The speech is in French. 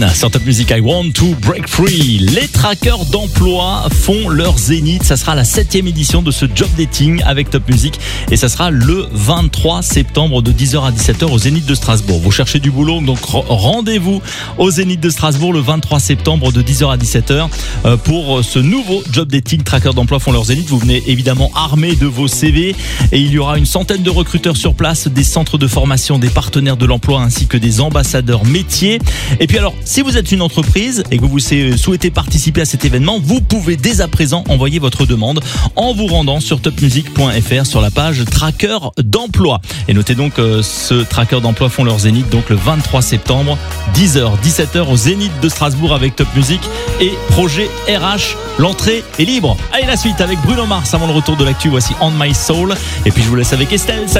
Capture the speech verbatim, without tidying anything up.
Ken sur Top Music, I Want to Break Free. Les trackers d'emploi font leur zénith. Ça sera la septième édition de ce job dating avec Top Music et ça sera le vingt-trois septembre de dix heures à dix-sept heures au Zénith de Strasbourg. Vous cherchez du boulot, donc rendez-vous au Zénith de Strasbourg le vingt-trois septembre de dix heures à dix-sept heures pour ce nouveau job dating. Trackers d'emploi font leur zénith. Vous venez évidemment armé de vos C V et il y aura une centaine de recruteurs sur place, des centres de formation, des partenaires de l'emploi ainsi que des ambassadeurs métiers. Et puis alors, si vous êtes une entreprise et que vous souhaitez participer à cet événement, vous pouvez dès à présent envoyer votre demande en vous rendant sur top music point f r sur la page tracker d'emploi. Et notez donc euh, ce tracker d'emploi font leur zénith donc le vingt-trois septembre, dix heures dix-sept heures au Zénith de Strasbourg avec Top Music et Projet R H. L'entrée est libre. Allez, la suite avec Bruno Mars avant le retour de l'actu. Voici On My Soul. Et puis je vous laisse avec Estelle.